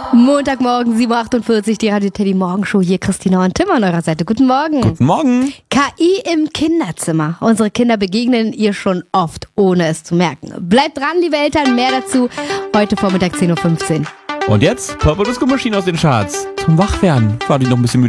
Montagmorgen, 7.48 Uhr, die Radio Teddy Morgenshow. Hier Christina und Tim an eurer Seite. Guten Morgen. Guten Morgen. KI im Kinderzimmer. Unsere Kinder begegnen ihr schon oft, ohne es zu merken. Bleibt dran, liebe Eltern, mehr dazu heute Vormittag 10.15 Uhr. Und jetzt Purple Disco Machine aus den Charts. Zum Wachwerden. War die noch ein bisschen müde.